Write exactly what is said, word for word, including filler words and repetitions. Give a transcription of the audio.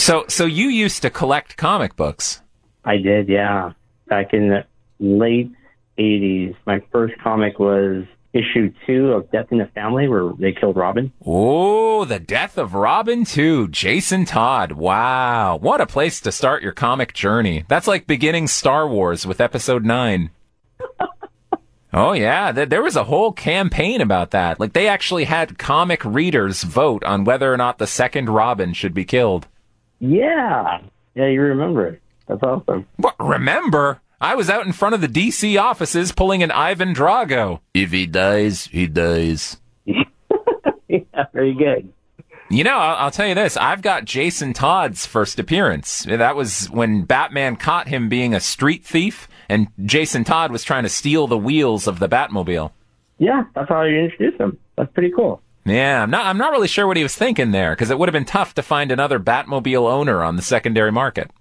So, so you used to collect comic books? I did, yeah. Back in the late eighties, my first comic was issue two of Death in the Family, where they killed Robin. Oh, the Death of Robin two, Jason Todd. Wow, what a place to start your comic journey. That's like beginning Star Wars with Episode nine. Oh, yeah, there was a whole campaign about that. Like, they actually had comic readers vote on whether or not the second Robin should be killed. Yeah. Yeah, you remember it. That's awesome. What, remember? I was out in front of the D C offices pulling an Ivan Drago. If he dies, he dies. Yeah, very good. You know, I'll, I'll tell you this. I've got Jason Todd's first appearance. That was when Batman caught him being a street thief, and Jason Todd was trying to steal the wheels of the Batmobile. Yeah, that's how you introduced him. That's pretty cool. Yeah, I'm not, I'm not really sure what he was thinking there, because it would have been tough to find another Batmobile owner on the secondary market.